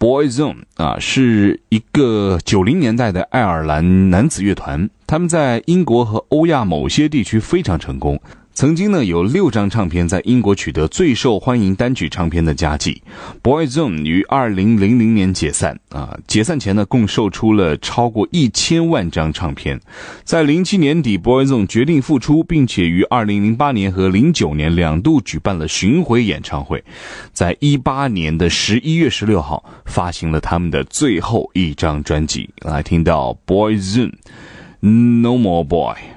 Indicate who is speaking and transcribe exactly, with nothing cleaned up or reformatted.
Speaker 1: Boyzone 啊，是一个九零年代的爱尔兰男子乐团，他们在英国和欧亚某些地区非常成功。曾经呢，有六张唱片在英国取得最受欢迎单曲唱片的佳绩。Boyzone 于二零零零年解散啊，解散前呢，共售出了超过一千万张唱片。在零七年底 ，Boyzone 决定复出，并且于二零零八年和零九年两度举办了巡回演唱会。在一八年的十一月十六号，发行了他们的最后一张专辑。来听到 Boyzone，No More Boy。